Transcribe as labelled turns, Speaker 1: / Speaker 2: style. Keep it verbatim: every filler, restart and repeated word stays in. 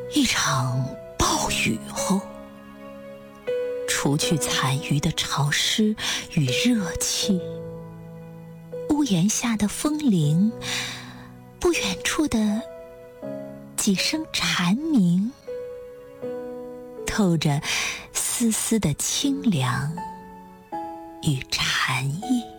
Speaker 1: 一场暴雨后，除去残余的潮湿与热气，屋檐下的风铃，不远处的几声蝉鸣，透着丝丝的清凉与禅意。